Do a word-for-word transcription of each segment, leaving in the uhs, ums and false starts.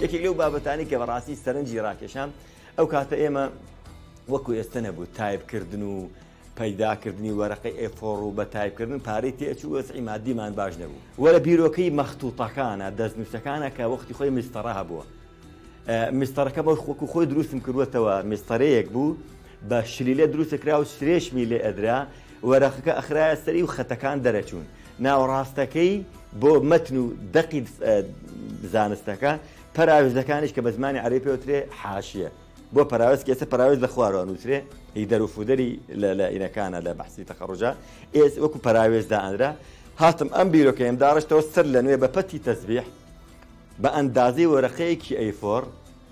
یەکێک لەو بابەتانی کە بەڕاستی سەرنجی ڕاکێشام ئەو کاتە ئێمە وەکو ئێستا نەبوو تایپکردن و پەیداکردنی وەرەقەی ئێ فۆڕ و بە تایپکردن پارەی تێچوو وەسعی مادیمان باش نەبوو. وەرە بیرۆکەی مەختووتەکانە دەستنووسەکانە کە وەختی خۆی میستەڕە هەبووە. میستەڕەکە بە وەکو خۆی دروستم کردوەتەوە میستەرەیەک بوو بە شلیلە دروستکرا و سرێشمی لێ ئەدرا وەرەقەکە ئەخرایە سەری و خەتەکان دەرەچوون. ناوەڕاستەکەی بۆ مەتن و دەقی زانستەکە پەراوێزەکانیش کە بە زمانی عەرەبی پێوترێ حاشیە. بۆ پەراوێز کە ئێستا پەراوێز لە خوارەوە نووسرێ هی دەروفودەری لە ئینەکانە لە بەحسی تەخەڕوجا ئێس وەکو پەراوێزدا ئەنرا هاتم ئەم بیرۆکەیم داڕشتەوە سەر لە نوێ بە پەتی تەسبیح بە ئەندازەی وەرەقەیەکی ئەی فۆر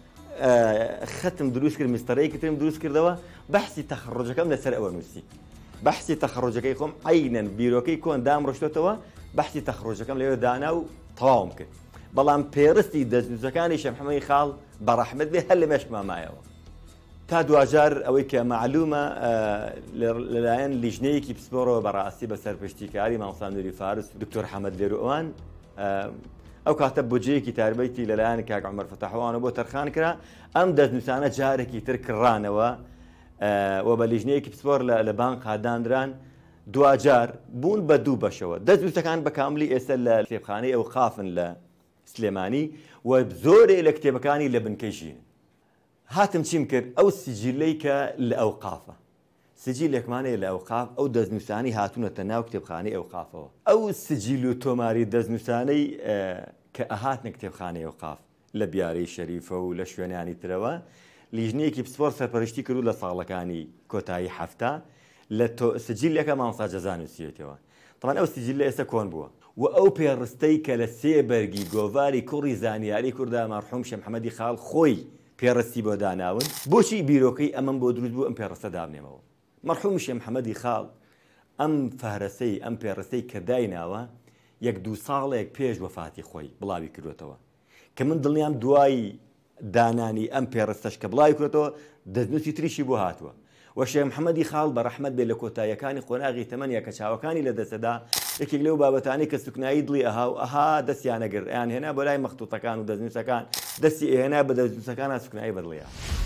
ختم دروست کرد میستەرەیەکی ترم دروست کردەوە بەحسی تەخەڕوجەکەم لەسەر ئەوە نووسی. بەحسی تەخەڕوجەکەی خۆم عینەن بیرۆکەی کۆن دامڕۆشتەوە بەحسی تەخەڕوجەکەم لەوێ دانا و تەواوم کرد. بەڵام پێڕستی دەستنووسەکانی شێخ محەممەدی خاڵ بەڕەحمەت بێ هەر لە مێشکمان مایەوە. تا دوجار ئەوەی کە معلومە لەلایەن لیژنەیەکی پسپۆرەوە بەڕاستی بە سەرپشتیکاری مامۆستا نووری فارس دکتۆر حەمەد لێرو ئەوان ئەو کاتە بودجەیەکی تایبەتی لەلایەن کاک عومەر فەتاحوانەوە بۆ تەرخان کرا ئەم دەستنووسانە جارێکی تر کڕانەوە و بە لیژنەیەکی پسپۆر لە بانک هاداندران دوجار بوون بە دوو بەشەوە. دەستنووسەکان بە کاملی ئێستا لە کتێبخانەی ئەو خافن لە سلێمانی و زۆرێ لە کتێبەکانی لە بنکەیشین. هاتم چیم کرد ئەو سجیلەی کە لە ئەو قافە سجیلێکمانەیە لە ئەو قاف ئەو دەستنووسانی هاتوونەتە ناو کتێبخانەی ئەو قافەوە. ئەو سجیل و تۆماری دەستنووسانەی کە ئەهاتنە کتێبخانەی ئەو قاف لە بیارەی شەریفە و لە شوێنانی ترەوە لیژنەیەکی پسپۆر سەرپەرشتی کرد لە ساڵەکانی کۆتایی هەفتە لە سجیلەکە مامۆستا جەزا نووسیەتەوە. طبعاً ئەو سجیلە ئێستا کۆن بووە و ئەو پێڕستەی کە لە سێ بەرگی گۆڤاری کوڕی زانیاری کووردا مەرحوم شێخ محەممەدی خاڵ خۆی پێڕستی بۆ داناون بۆچی بیرۆکەی ئەمەم بۆ دروست بوو ئەم پێڕستە دابنێمەوە. مەرحوم شێخ محەممەدی خاڵ ئەم فەهرەسەی ئەم پێڕستەی کە دایناوە یەک دوو ساڵێک پێش وەفاتی خۆی بڵاوی کردوێتەوە کە من دڵنیام دوای دانانی ئەم پێڕستەش کە بڵاوی کردێتەوە دەستنووسی تریشی بۆ هاتووە و شێخ محەممەدی خاڵ بە ڕەحمەت بێ لە کۆتاییەکانی قۆناغی تەمەنیە کە چاوەکانی لە دەستەدا یەکێک لەو بابەتانی کە سوکنایی دڵی ئەها و ئەها دەستیانەگر ئەیان هێنا بۆ لای مەختووتەکان و دەستنووسەکان دەستی ئێنا بە دەستنووسەکان سوکنایی بەدڵیە.